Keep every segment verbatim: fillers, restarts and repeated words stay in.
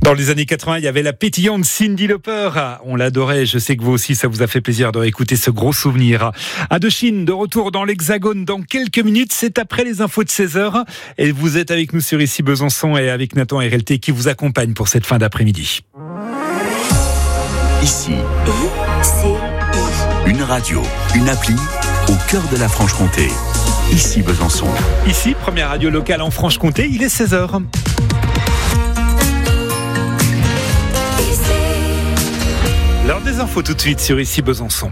Dans les années quatre-vingts, il y avait la pétillante Cyndi Lauper. On l'adorait. Je sais que vous aussi, ça vous a fait plaisir de réécouter ce gros souvenir. Indochine, de retour dans l'Hexagone dans quelques minutes. C'est après les infos de seize heures. Et vous êtes avec nous sur Ici Besançon et avec Nathan R L T qui vous accompagne pour cette fin d'après-midi. Ici, une radio, une appli au cœur de la Franche-Comté. Ici Besançon. Ici, première radio locale en Franche-Comté, il est seize heures. L'heure des infos tout de suite sur Ici Besançon.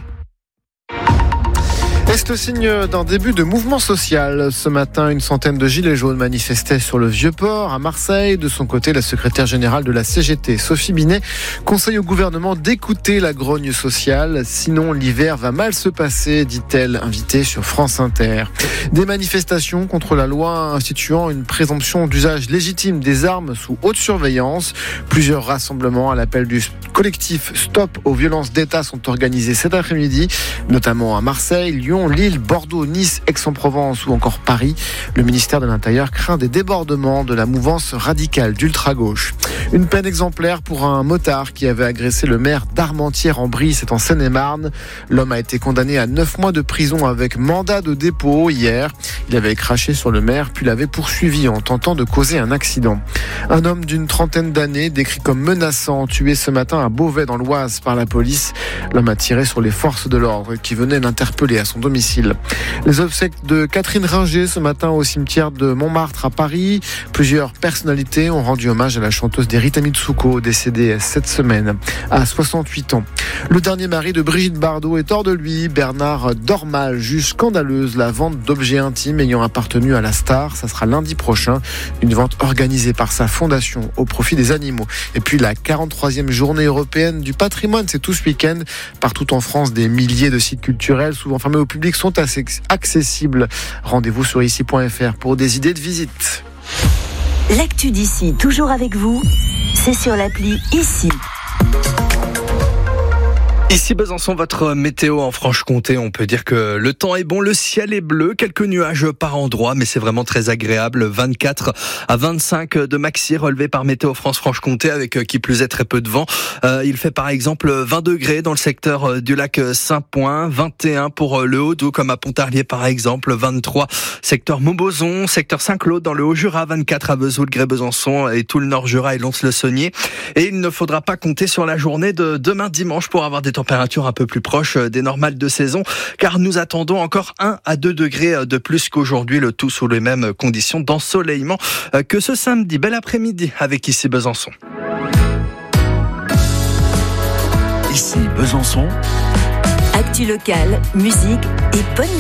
Est le signe d'un début de mouvement social. Ce matin, une centaine de gilets jaunes manifestaient sur le Vieux-Port, à Marseille. De son côté, la secrétaire générale de la C G T, Sophie Binet, conseille au gouvernement d'écouter la grogne sociale. Sinon, l'hiver va mal se passer, dit-elle, invitée sur France Inter. Des manifestations contre la loi instituant une présomption d'usage légitime des armes sous haute surveillance. Plusieurs rassemblements à l'appel du collectif Stop aux violences d'État sont organisés cet après-midi, notamment à Marseille, Lyon, Lille, Bordeaux, Nice, Aix-en-Provence ou encore Paris. Le ministère de l'Intérieur craint des débordements de la mouvance radicale d'ultra-gauche. Une peine exemplaire pour un motard qui avait agressé le maire d'Armentières en Brie, c'est en Seine-et-Marne. L'homme a été condamné à neuf mois de prison avec mandat de dépôt hier. Il avait craché sur le maire puis l'avait poursuivi en tentant de causer un accident. Un homme d'une trentaine d'années, décrit comme menaçant, tué ce matin à Beauvais dans l'Oise par la police. L'homme a tiré sur les forces de l'ordre qui venaient l'interpeller à son domicile. Les obsèques de Catherine Ringer ce matin au cimetière de Montmartre à Paris. Plusieurs personnalités ont rendu hommage à la chanteuse d'Erita Mitsuko, décédée cette semaine à soixante-huit ans. Le dernier mari de Brigitte Bardot est hors de lui. Bernard Dormal juge scandaleuse la vente d'objets intimes ayant appartenu à la star. Ça sera lundi prochain. Une vente organisée par sa fondation au profit des animaux. Et puis la quarante-troisième journée européenne du patrimoine, c'est tout ce week-end. Partout en France, des milliers de sites culturels, souvent fermés au public, sont assez accessibles. Rendez-vous sur ici point f r pour des idées de visite. L'actu d'ici, toujours avec vous, c'est sur l'appli Ici. Ici Besançon, votre météo en Franche-Comté, on peut dire que le temps est bon, le ciel est bleu, quelques nuages par endroits, mais c'est vraiment très agréable. vingt-quatre à vingt-cinq de maxi relevés par Météo France Franche-Comté, avec qui plus est très peu de vent. Euh, il fait par exemple vingt degrés dans le secteur du lac Saint-Point, vingt et un pour le Haut-Doubs, comme à Pontarlier par exemple, vingt-trois secteur Montbozon, secteur Saint-Claude dans le Haut-Jura, vingt-quatre à Vesoul, Grès-Besançon et tout le Nord-Jura et Lons-le-Saunier. Et il ne faudra pas compter sur la journée de demain dimanche pour avoir des température un peu plus proche des normales de saison, car nous attendons encore un à deux degrés de plus qu'aujourd'hui, le tout sous les mêmes conditions d'ensoleillement que ce samedi. Bel après-midi avec Ici Besançon. Ici Besançon. Actu locale, musique et bonne